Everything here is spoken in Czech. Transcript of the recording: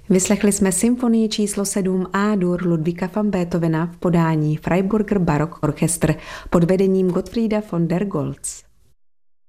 Vyslechli jsme symfonii číslo 7 A-dur Ludvíka van Beethovena v podání Freiburger Barock Orchester pod vedením Gottfrieda von der Goltz.